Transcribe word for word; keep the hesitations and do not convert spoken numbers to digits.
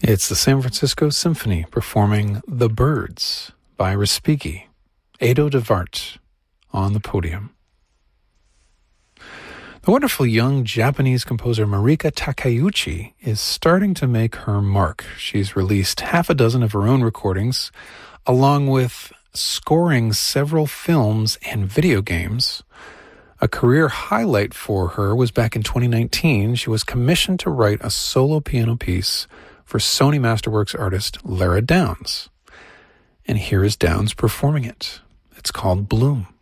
It's the San Francisco Symphony performing The Birds by Respighi, Edo de Wart on the podium. The wonderful young Japanese composer Marika Takeuchi is starting to make her mark. She's released half a dozen of her own recordings, along with scoring several films and video games. A career highlight for her was back in twenty nineteen. She was commissioned to write a solo piano piece for Sony Masterworks artist Lara Downs. And here is Downs performing it. It's called Bloom.